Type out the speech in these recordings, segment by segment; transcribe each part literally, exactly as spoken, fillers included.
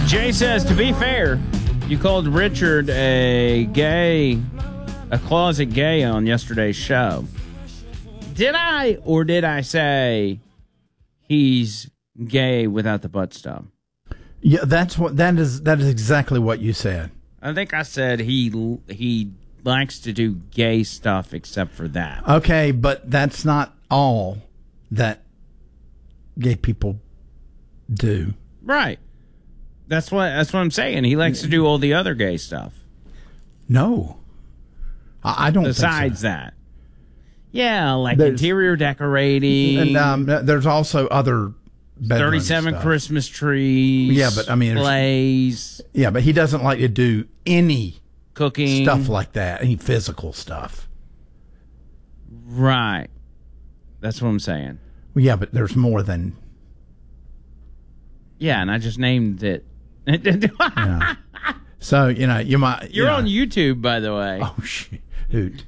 Jay says, to be fair, you called Richard a gay, a closet gay on yesterday's show. Did I, or did I say he's gay without the butt stuff? Yeah, that's what that is. That is exactly what you said. I think I said he he likes to do gay stuff except for that. Okay, but that's not all that gay people do. Right. That's what that's what I'm saying. He likes to do all the other gay stuff. No, I, I don't. Besides think so. that, yeah, like There's, interior decorating. And um, there's also other thirty-seven stuff. Christmas trees. Yeah, but I mean, plays. Yeah, but he doesn't like to do any cooking stuff like that. Any physical stuff. Right. That's what I'm saying. Well, yeah, but there's more than. Yeah, and I just named it. Yeah. So, you know, you might. You're you know. on YouTube, by the way. Oh, shoot. Hoot.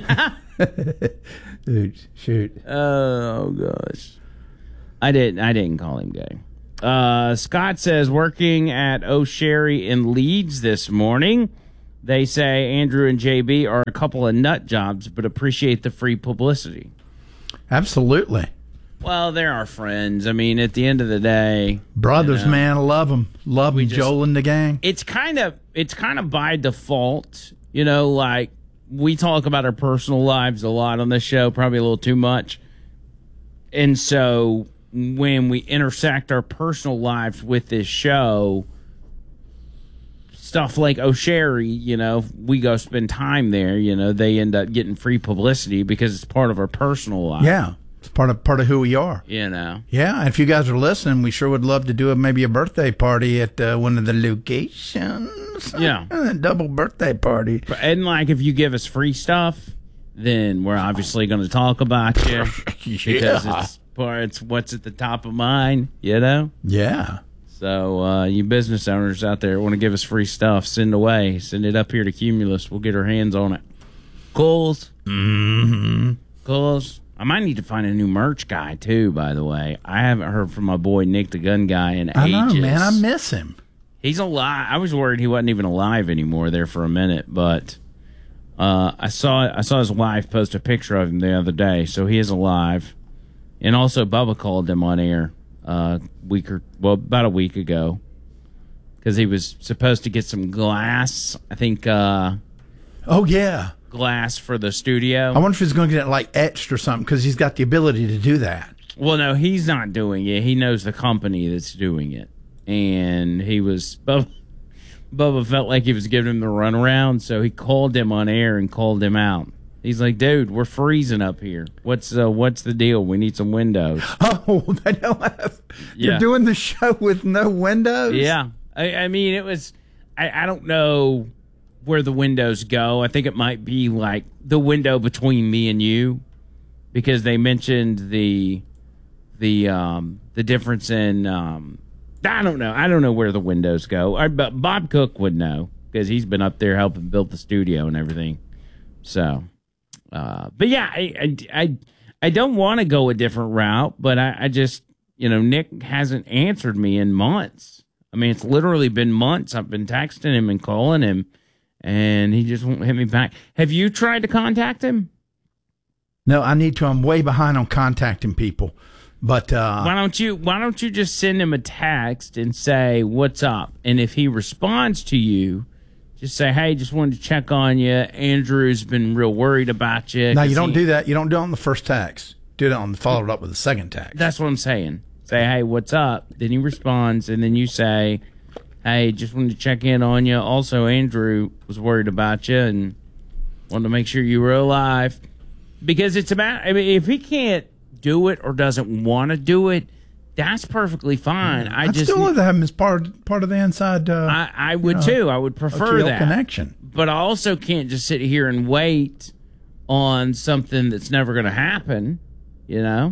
Hoot. Shoot. Oh, gosh. I didn't, I didn't call him gay. Uh, Scott says, working at O'Sherry in Leeds this morning. They say Andrew and J B are a couple of nut jobs, but appreciate the free publicity. Absolutely. Well, they're our friends. I mean, at the end of the day, brothers, you know, man, I love them. Love them, Joel and the gang. It's kind of it's kind of by default, you know. Like we talk about our personal lives a lot on this show, probably a little too much. And so when we intersect our personal lives with this show, stuff like O'Sherry, you know, we go spend time there. You know, they end up getting free publicity because it's part of our personal life. Yeah. It's part of part of who we are. You know. Yeah, and if you guys are listening, we sure would love to do a, maybe a birthday party at uh, one of the locations. Yeah. A double birthday party. And, like, if you give us free stuff, then we're obviously going to talk about you. Yeah. Because it's, it's what's at the top of mind, you know? Yeah. So, uh, you business owners out there want to give us free stuff, send away. Send it up here to Cumulus. We'll get our hands on it. Calls. Mm-hmm. Calls. I might need to find a new merch guy, too, by the way. I haven't heard from my boy Nick the Gun Guy in I ages. know, man. I miss him. He's alive. I was worried he wasn't even alive anymore there for a minute, but uh, I saw I saw his wife post a picture of him the other day, so he is alive. And also, Bubba called him on air uh, week or, well, about a week ago because he was supposed to get some glass, I think. Uh, oh, yeah. Glass for the studio. I wonder if he's going to get it like etched or something because he's got the ability to do that. Well, no, he's not doing it. He knows the company that's doing it, and he was Bubba, Bubba felt like he was giving him the runaround, so he called him on air and called him out. He's like, "Dude, we're freezing up here. What's uh, what's the deal? We need some windows." Oh, they don't have. Yeah. You're doing the show with no windows. Yeah, I, I mean, it was. I, I don't know where the windows go. I think it might be like the window between me and you, because they mentioned the the um the difference in um I don't know. I don't know where the windows go. I, but Bob Cook would know because he's been up there helping build the studio and everything. So, uh, but yeah, I I I, I don't want to go a different route, but I, I just you know Nick hasn't answered me in months. I mean, it's literally been months. I've been texting him and calling him. And he just won't hit me back. Have you tried to contact him? No, I need to. I'm way behind on contacting people. But uh, why don't you why don't you just send him a text and say, "What's up?" And if he responds to you, just say, "Hey, just wanted to check on you. Andrew's been real worried about you." No, you don't he, do that. You don't do it on the first text. Do it on followed up with the second text. That's what I'm saying. Say, "Hey, what's up?" Then he responds, and then you say, "Hey, just wanted to check in on you. Also, Andrew was worried about you and wanted to make sure you were alive." Because it's about, I mean, if he can't do it or doesn't want to do it, that's perfectly fine. I I'd just still love to have him as part, part of the inside. Uh, I, I would you know, too. I would prefer O T L that. connection. But I also can't just sit here and wait on something that's never going to happen, you know?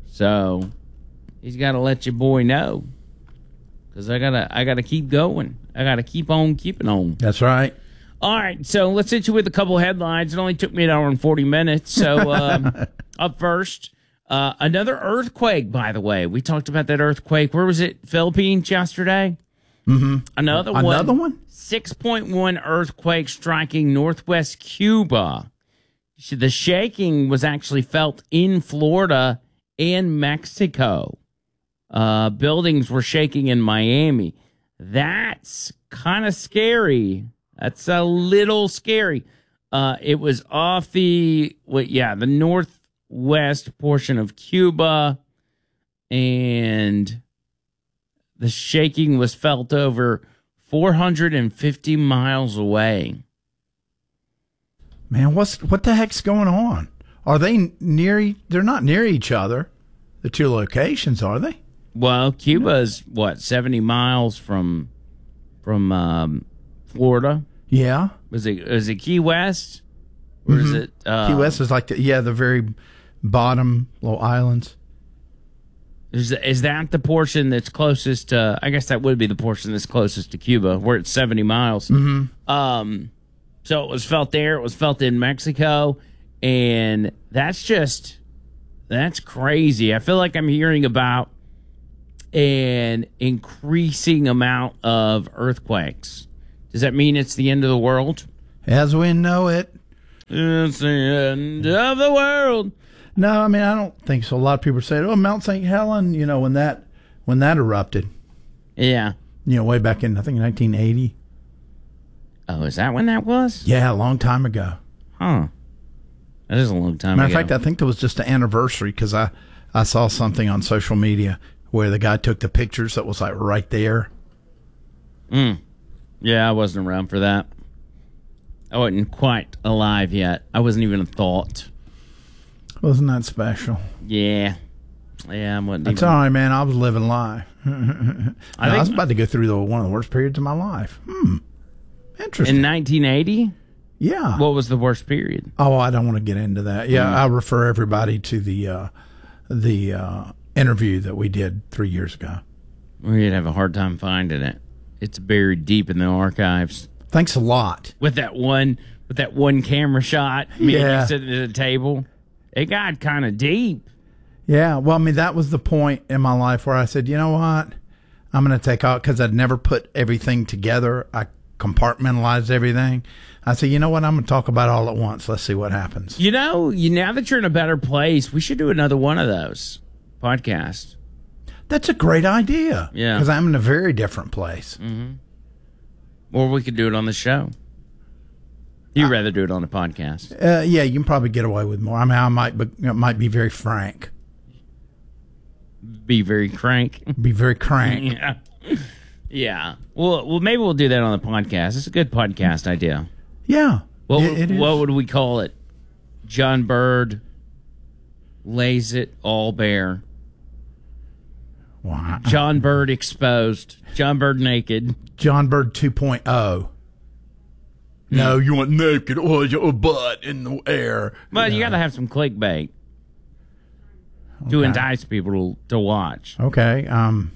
So he's got to let your boy know. Because I gotta, I gotta keep going. I gotta keep on keeping on. That's right. All right, so let's hit you with a couple headlines. It only took me an hour and forty minutes. So um, up first, uh, another earthquake. By the way, we talked about that earthquake. Where was it? Philippines yesterday. Mm-hmm. Another one. Another one? six point one earthquake striking northwest Cuba. The shaking was actually felt in Florida and Mexico. Uh, buildings were shaking in Miami. That's kind of scary. That's a little scary. Uh, it was off the, well, yeah, the northwest portion of Cuba, and the shaking was felt over four hundred fifty miles away. Man, what's what the heck's going on? Are they near? e- They're not near each other. The two locations, are they? Well, Cuba's what, seventy miles from from um, Florida? Yeah. Was it is it Key West, or Mhm. is it uh, Key West is like the yeah the very bottom little islands. Is is that the portion that's closest to? I guess that would be the portion that's closest to Cuba, where it's seventy miles. Mm-hmm. Um, so it was felt there. It was felt in Mexico, and that's just that's crazy. I feel like I'm hearing about an increasing amount of earthquakes. Does that mean it's the end of the world? As we know it. It's the end of the world. No, I mean I don't think so. A lot of people say, "Oh, Mount Saint Helens," you know, when that when that erupted. Yeah. You know, way back in I think nineteen eighty. Oh, is that when that was? Yeah, a long time ago. Huh. That is a long time Matter ago. of fact, I think that was just an anniversary because I, I saw something on social media where the guy took the pictures that was like right there. Mm. Yeah, I wasn't around for that. I wasn't quite alive yet. I wasn't even a thought. Wasn't that special? Yeah. Yeah, I wasn't That's even. all right, man. I was living life. I, I I was think about to go through the, one of the worst periods of my life. Hmm. Interesting. in nineteen eighty, yeah. what was the worst period? Oh, I don't want to get into that. Yeah, Mm. I refer everybody to the uh, the uh, interview that we did three years ago. We'd have a hard time finding it. It's buried deep in the archives. Thanks a lot. With that one, with that one camera shot, me and Yeah. you sitting at a table, it got kind of deep. Yeah, well, I mean, that was the point in my life where I said, you know what? I'm going to take out, because I'd never put everything together. I compartmentalized everything. I said, you know what? I'm going to talk about it all at once. Let's see what happens. You know, you now that you're in a better place, we should do another one of those podcasts. That's a great idea. Yeah. Because I'm in a very different place. Mm-hmm. Or we could do it on the show. You'd rather do it on a podcast. Uh, yeah, you can probably get away with more. I mean, I might be, it might be very frank. Be very crank. Be very crank. Yeah. Yeah. Well, well, maybe we'll do that on the podcast. It's a good podcast idea. Yeah. What, it- would, it is. what would we call it? John Bird lays it all bare. Wow. John Bird exposed. John Bird naked. John Bird two point oh. No, you want naked or your butt in the air. But you know. got to have some clickbait to Okay. entice people to, to watch. Okay. Um.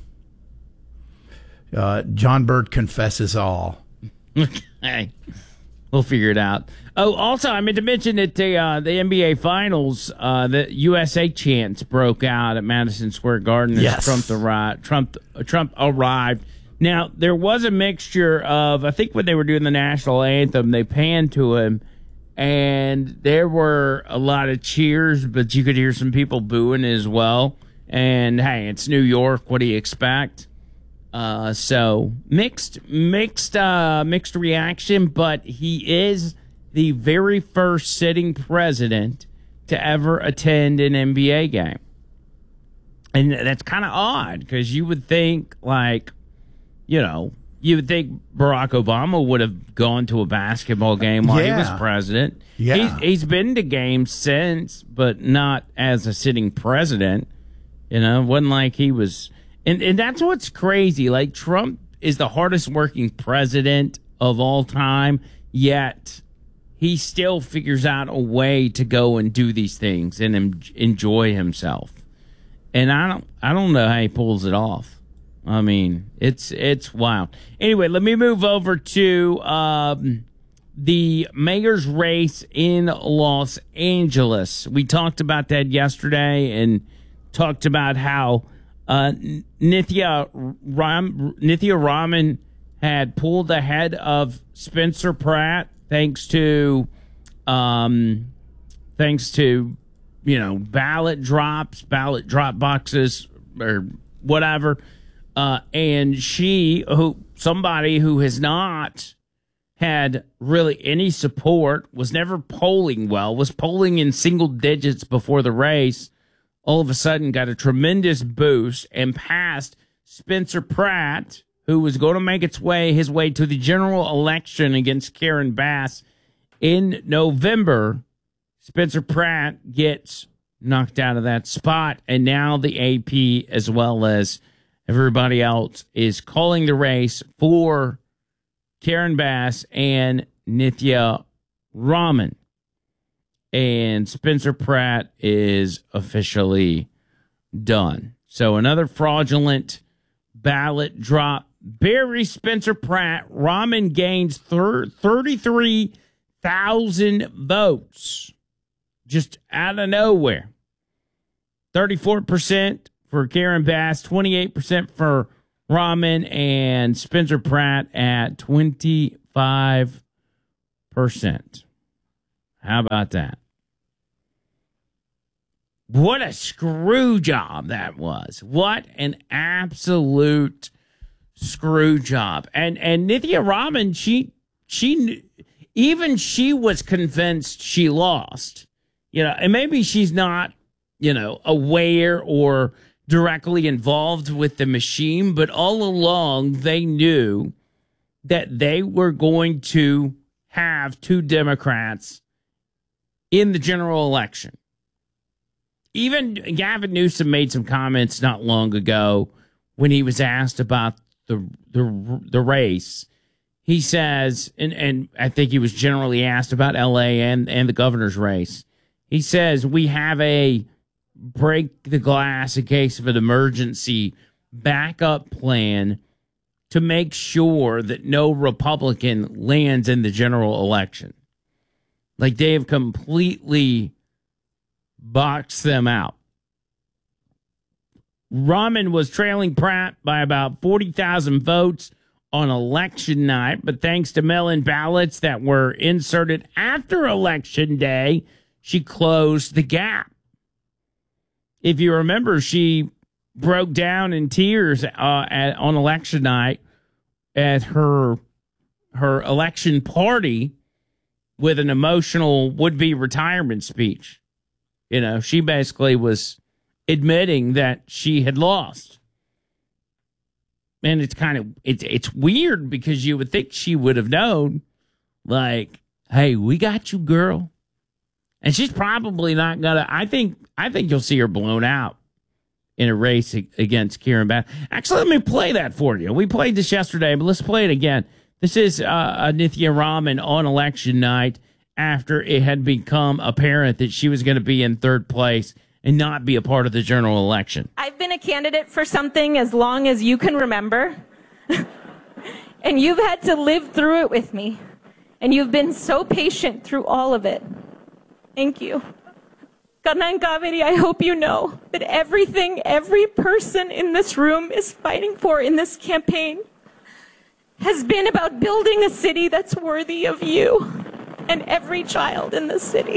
Uh, John Bird confesses all. Hey, we'll figure it out. Oh, also, I meant to mention that the uh, the N B A Finals, uh, the U S A chants broke out at Madison Square Garden as Yes. Trump arrived. Trump Trump arrived. Now there was a mixture of, I think when they were doing the national anthem, they panned to him, and there were a lot of cheers, but you could hear some people booing as well. And hey, it's New York. What do you expect? Uh, so mixed, mixed, uh, mixed reaction, but he is the very first sitting president to ever attend an N B A game. And that's kind of odd because you would think, like, you know, you would think Barack Obama would have gone to a basketball game while Yeah. he was president. Yeah. He's, he's been to games since, but not as a sitting president. You know, it wasn't like he was. And and that's what's crazy. Like, Trump is the hardest working president of all time, yet he still figures out a way to go and do these things and en- enjoy himself. And I don't I don't know how he pulls it off. I mean, it's it's wild. Anyway, let me move over to um, the mayor's race in Los Angeles. We talked about that yesterday and talked about how Uh, Nithya, Ram, Nithya Raman had pulled ahead of Spencer Pratt thanks to, um, thanks to, you know, ballot drops, ballot drop boxes, or whatever. Uh, and she, who somebody who has not had really any support, was never polling well, was polling in single digits before the race, all of a sudden got a tremendous boost and passed Spencer Pratt, who was going to make its way his way to the general election against Karen Bass in November. Spencer Pratt gets knocked out of that spot, and now the A P, as well as everybody else, is calling the race for Karen Bass and Nithya Raman. And Spencer Pratt is officially done. So another fraudulent ballot drop. Bury Spencer Pratt. Raman gains thirty-three thousand votes just out of nowhere. thirty-four percent for Karen Bass, twenty-eight percent for Raman, and Spencer Pratt at twenty-five percent. How about that? What a screw job that was. What an absolute screw job. And and Nithya Raman, she she even she was convinced she lost. You know, and maybe she's not, you know, aware or directly involved with the machine, but all along they knew that they were going to have two Democrats in the general election. Even Gavin Newsom made some comments not long ago when he was asked about the the, the race. He says, and, and I think he was generally asked about L A and, and the governor's race. He says, we have a break the glass in case of an emergency backup plan to make sure that no Republican lands in the general election. Like, they have completely boxed them out. Raman was trailing Pratt by about forty thousand votes on election night, but thanks to mail-in ballots that were inserted after Election Day, she closed the gap. If you remember, she broke down in tears uh, at, on election night at her her election party with an emotional would-be retirement speech. You know, she basically was admitting that she had lost. And it's kind of, it's, it's weird because you would think she would have known, like, hey, we got you, girl. And she's probably not going to, I think, I think you'll see her blown out in a race against Karen Bass. Actually, let me play that for you. We played this yesterday, but let's play it again. This is uh, Nithya Raman on election night after it had become apparent that she was going to be in third place and not be a part of the general election. I've been a candidate for something as long as you can remember. And you've had to live through it with me. And you've been so patient through all of it. Thank you. Kannan Kaveri, I hope you know that everything every person in this room is fighting for in this campaign has been about building a city that's worthy of you and every child in the city.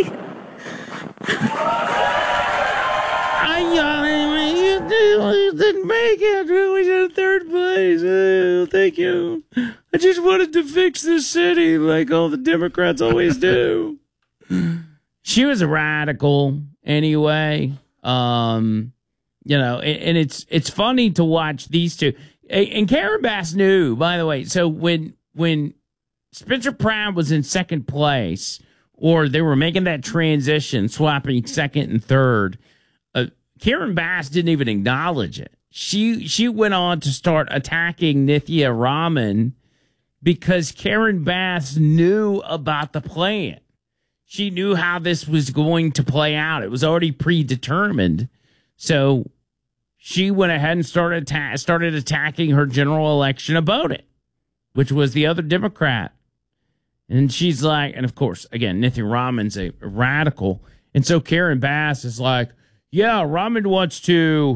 I you didn't make it. We was in third place. Oh, thank you. I just wanted to fix this city like all the Democrats always do. She was a radical anyway. Um, you know, and, and it's it's funny to watch these two. And Karen Bass knew, by the way. So when when Spencer Pratt was in second place, or they were making that transition, swapping second and third, uh, Karen Bass didn't even acknowledge it. She she went on to start attacking Nithya Raman because Karen Bass knew about the plan. She knew how this was going to play out. It was already predetermined. So she went ahead and started atta- started attacking her general election opponent, which was the other Democrat. And she's like, and of course, again, Nithya Raman's a radical. And so Karen Bass is like, yeah, Raman wants to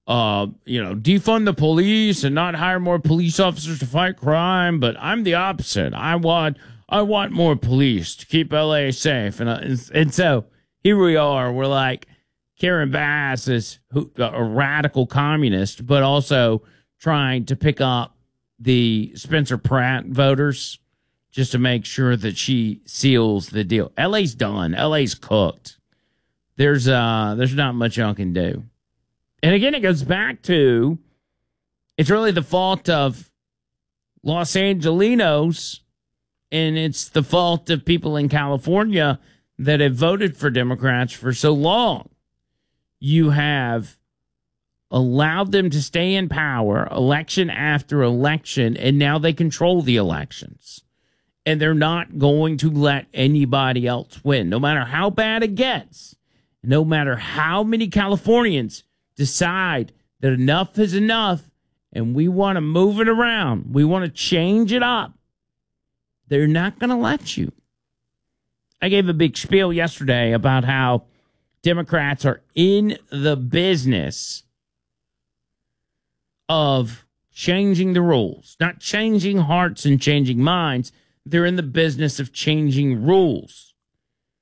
uh, you know, defund the police and not hire more police officers to fight crime. But I'm the opposite. I want I want more police to keep L A safe. And, uh, and, and so here we are. We're like, Karen Bass is who, a radical communist, but also trying to pick up the Spencer Pratt voters just to make sure that she seals the deal. L A's done. L A's cooked. There's uh, there's not much y'all can do. And again, it goes back to, it's really the fault of Los Angelinos, and it's the fault of people in California that have voted for Democrats for so long. You have allowed them to stay in power election after election, and now they control the elections. And they're not going to let anybody else win, no matter how bad it gets, no matter how many Californians decide that enough is enough and we want to move it around, we want to change it up. They're not going to let you. I gave a big spiel yesterday about how Democrats are in the business of changing the rules, not changing hearts and changing minds. They're in the business of changing rules.